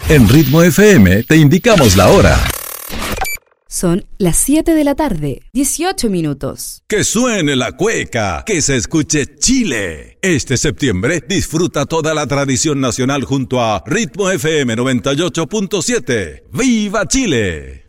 En Ritmo FM te indicamos la hora. Son las 7 de la tarde, 18 minutos. Que suene la cueca, que se escuche Chile. Este septiembre disfruta toda la tradición nacional junto a Ritmo FM 98.7. ¡Viva Chile!